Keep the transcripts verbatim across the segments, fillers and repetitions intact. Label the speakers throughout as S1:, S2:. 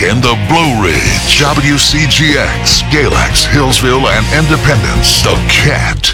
S1: in the Blue Ridge, W C G X, Galax, Hillsville, and Independence, The Cat.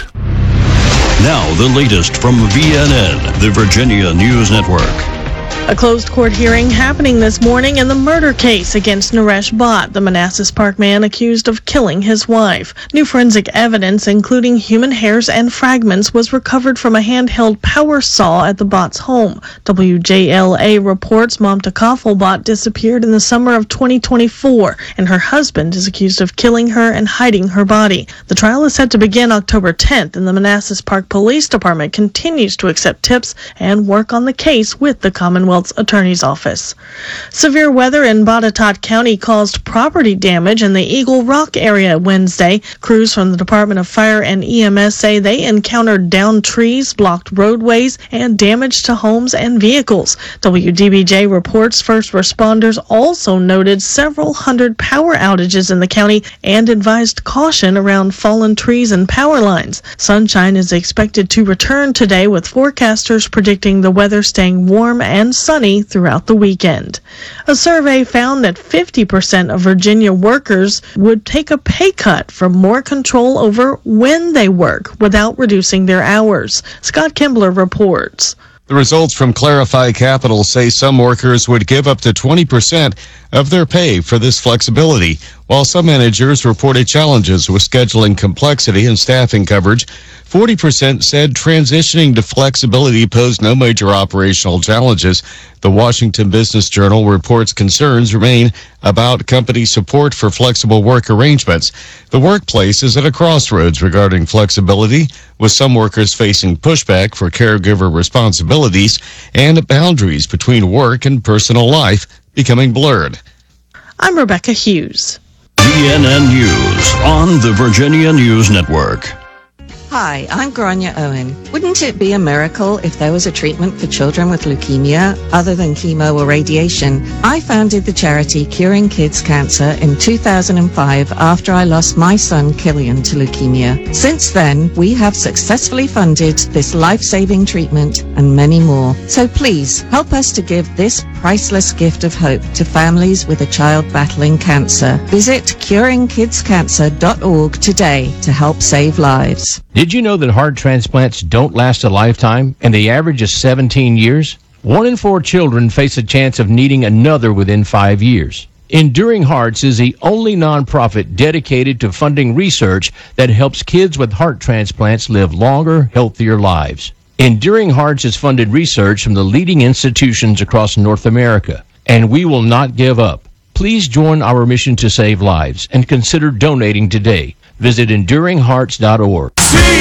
S2: Now the latest from V N N, the Virginia News Network.
S3: A closed court hearing happening this morning in the murder case against Naresh Bhatt, the Manassas Park man accused of killing his wife. New forensic evidence, including human hairs and fragments, was recovered from a handheld power saw at the Bhatt's home. W J L A reports Mamta Kafal Bhatt disappeared in the summer of twenty twenty-four, and her husband is accused of killing her and hiding her body. The trial is set to begin October tenth, and the Manassas Park Police Department continues to accept tips and work on the case with the Commonwealth Attorney's Office. Severe weather in Botetourt County caused property damage in the Eagle Rock area Wednesday. Crews from the Department of Fire and E M S say they encountered downed trees, blocked roadways, and damage to homes and vehicles. W D B J reports first responders also noted several hundred power outages in the county and advised caution around fallen trees and power lines. Sunshine is expected to return today, with forecasters predicting the weather staying warm and sunny throughout the weekend. A survey found that fifty percent of Virginia workers would take a pay cut for more control over when they work without reducing their hours. Scott Kimbler reports.
S4: The results from Clarify Capital say some workers would give up to twenty percent of their pay for this flexibility, while some managers reported challenges with scheduling complexity and staffing coverage. forty percent said transitioning to flexibility posed no major operational challenges. The Washington Business Journal reports concerns remain about company support for flexible work arrangements. The workplace is at a crossroads regarding flexibility, with some workers facing pushback for caregiver responsibilities and boundaries between work and personal life becoming blurred.
S3: I'm Rebecca Hughes.
S2: V N N News on the Virginia News Network.
S5: Hi, I'm Grania Owen. Wouldn't it be a miracle if there was a treatment for children with leukemia other than chemo or radiation? I founded the charity Curing Kids Cancer in two thousand five after I lost my son Killian to leukemia. Since then, we have successfully funded this life-saving treatment and many more. So please, help us to give this priceless gift of hope to families with a child battling cancer. Visit curing kids cancer dot org today to help save lives.
S6: Did you know that heart transplants don't last a lifetime and the average is seventeen years? One in four children face a chance of needing another within five years. Enduring Hearts is the only nonprofit dedicated to funding research that helps kids with heart transplants live longer, healthier lives. Enduring Hearts has funded research from the leading institutions across North America, and we will not give up. Please join our mission to save lives and consider donating today. Visit enduring hearts dot org.